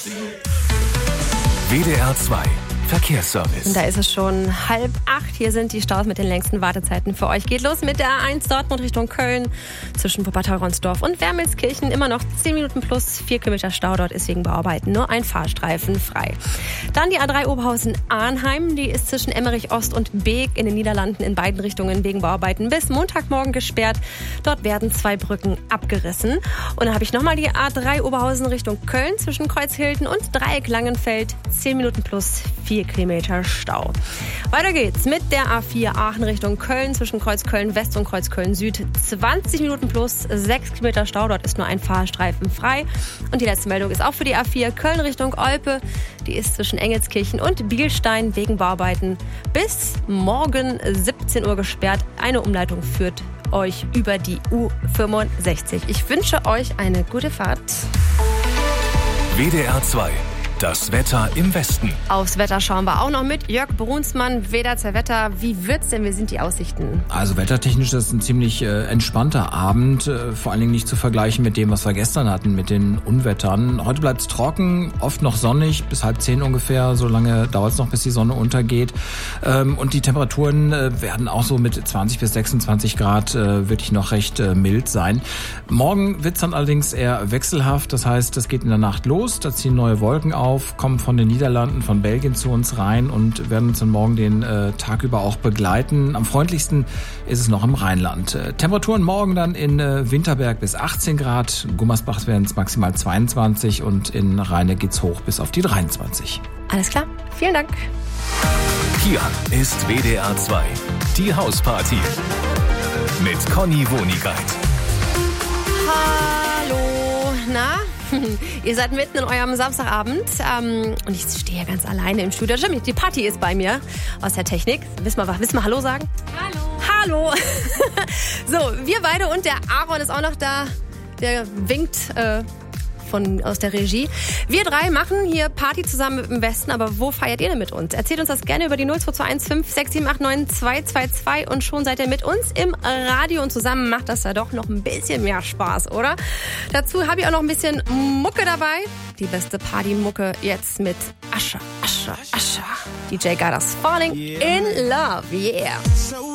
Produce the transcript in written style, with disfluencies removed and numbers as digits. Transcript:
WDR 2 Verkehrsservice. Und da ist es schon 7:30. Hier sind die Staus mit den längsten Wartezeiten für euch. Geht los mit der A1 Dortmund Richtung Köln. Zwischen Wuppertal-Ronsdorf und Wermelskirchen immer noch 10 Minuten plus 4 Kilometer Stau. Dort ist wegen Bauarbeiten nur ein Fahrstreifen frei. Dann die A3 Oberhausen-Arnheim. Die ist zwischen Emmerich-Ost und Beek in den Niederlanden in beiden Richtungen wegen Bauarbeiten bis Montagmorgen gesperrt. Dort werden 2 Brücken abgerissen. Und dann habe ich nochmal die A3 Oberhausen Richtung Köln zwischen Kreuzhilden und Dreieck Langenfeld. 10 Minuten plus 4 Kilometer Stau. Weiter geht's mit der A4 Aachen Richtung Köln zwischen Kreuz Köln West und Kreuz Köln Süd. 20 Minuten plus 6 Kilometer Stau. Dort ist nur ein Fahrstreifen frei. Und die letzte Meldung ist auch für die A4 Köln Richtung Olpe. Die ist zwischen Engelskirchen und Bielstein wegen Bauarbeiten bis morgen 17 Uhr gesperrt. Eine Umleitung führt euch über die U65. Ich wünsche euch eine gute Fahrt. WDR 2. Das Wetter im Westen. Aufs Wetter schauen wir auch noch mit Jörg Brunsmann, WDR 2 Wetter. Wie wird's denn? Wie sind die Aussichten? Also wettertechnisch ist es ein ziemlich entspannter Abend. Vor allen Dingen nicht zu vergleichen mit dem, was wir gestern hatten, mit den Unwettern. Heute bleibt es trocken, oft noch sonnig, bis 9:30 ungefähr. So lange dauert es noch, bis die Sonne untergeht. Und die Temperaturen werden auch so mit 20 bis 26 Grad wirklich noch recht mild sein. Morgen wird es dann allerdings eher wechselhaft. Das heißt, es geht in der Nacht los. Da ziehen neue Wolken auf, kommen von den Niederlanden, von Belgien zu uns rein und werden uns dann morgen den Tag über auch begleiten. Am freundlichsten ist es noch im Rheinland. Temperaturen morgen dann in Winterberg bis 18 Grad, Gummersbach werden es maximal 22 und in Rheine geht's hoch bis auf die 23. Alles klar, vielen Dank. Hier ist WDR 2, die Hausparty mit Conny Wonigkeit. Hallo, na? Ihr seid mitten in eurem Samstagabend und ich stehe ganz alleine im Studio. Stimmt, die Party ist bei mir aus der Technik. Willst du mal Hallo sagen? Hallo. So, wir beide und der Aaron ist auch noch da. Der winkt aus der Regie. Wir 3 machen hier Party zusammen mit dem Westen, aber wo feiert ihr denn mit uns? Erzählt uns das gerne über die 02215 6789 222 und schon seid ihr mit uns im Radio und zusammen macht das ja doch noch ein bisschen mehr Spaß, oder? Dazu habe ich auch noch ein bisschen Mucke dabei. Die beste Party-Mucke jetzt mit Asher. DJ Gadas Falling in Love, yeah.